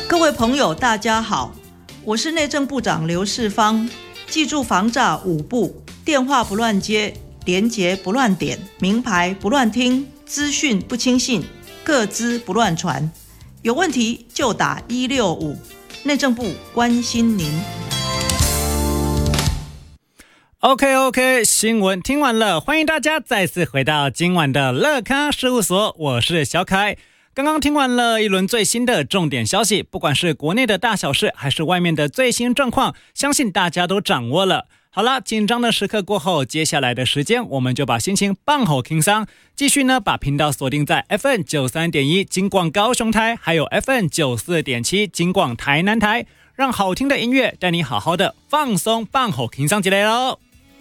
各位朋友大家好，我是内政部长刘世芳。记住防诈5步：电话不乱接，连结不乱点，名牌不乱听，资讯不轻信，个资不乱传。有问题就打165，内政部关心您。 OK， 新闻听完了，欢迎大家再次回到今晚的乐咖事务所，我是小凯。刚刚听完了一轮最新的重点消息，不管是国内的大小事，还是外面的最新状况，相信大家都掌握了。好了，紧张的时刻过后，接下来的时间我们就把心情放好轻松，继续呢把频道锁定在 FM93.1 金广高雄台，还有 FM94.7 金广台南台，让好听的音乐带你好好的放松放好轻松起来咯。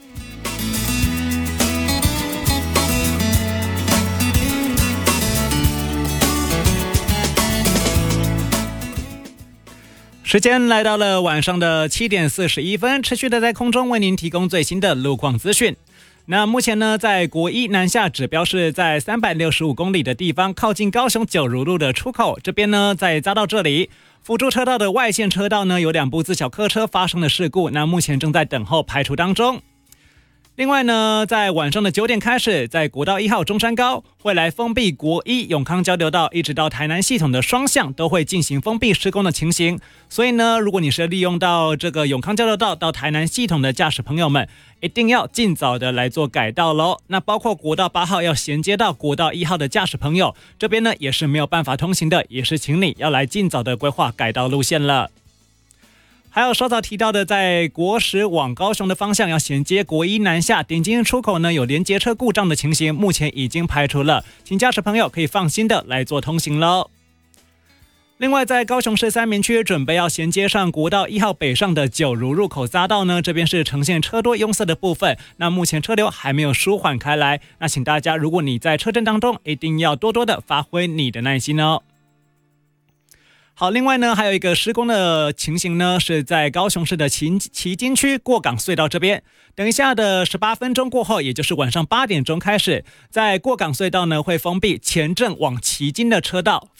时间来到了晚上的7点41分，持续的在空中为您提供最新的路况资讯。那目前呢，在国一南下指标是在365公里的地方，靠近高雄九如路的出口这边呢，在匝道这里辅助车道的外线车道呢，有2部自小客车发生了事故，那目前正在等候排除当中。另外呢，在晚上的9点开始，在国道1号中山高会来封闭国一永康交流道一直到台南系统的双向都会进行封闭施工的情形，所以呢，如果你是利用到这个永康交流道到台南系统的驾驶朋友们，一定要尽早的来做改道咯。那包括国道8号要衔接到国道1号的驾驶朋友，这边呢也是没有办法通行的，也是请你要来尽早的规划改道路线了。还有稍早提到的，在国10往高雄的方向要衔接国一南下点进出口呢，有连接车故障的情形，目前已经排除了，请驾驶朋友可以放心的来做通行咯。另外，在高雄市三民区准备要衔接上国道1号北上的九如入口匝道呢，这边是呈现车多拥塞的部分，那目前车流还没有舒缓开来，那请大家如果你在车阵当中，一定要多多的发挥你的耐心哦。好，另外呢，还有一个施工的情形呢，是在高雄市的旗津区过港隧道这边。等一下的18分钟过后，也就是晚上8点钟开始，在过港隧道呢会封闭前镇往旗津的车道，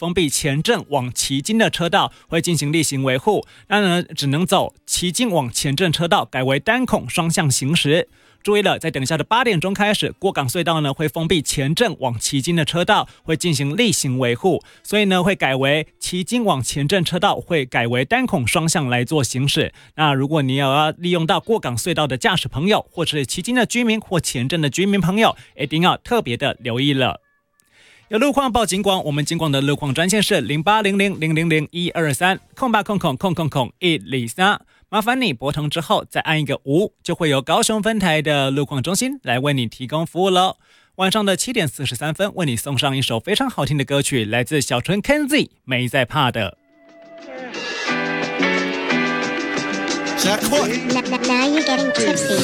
会进行例行维护。那呢，只能走旗津往前镇车道，改为单孔双向行驶。注意了，在等一下的8点钟开始，过港隧道呢会封闭前镇往旗津的车道，会进行例行维护，所以呢会改为旗津往前镇车道会改为单孔双向来做行驶。那如果你要利用到过港隧道的驾驶朋友，或是旗津的居民或前镇的居民朋友，一定要特别的留意了。有路况报警广，我们警广的路况专线是0800000123空8空空空空空123，麻烦你拨通之后再按一个5，就会由高雄分台的路况中心来为你提供服务了。晚上的7点43分，为你送上一首非常好听的歌曲，来自小纯 Kenzie 没在怕的。 Now you're getting tipsy.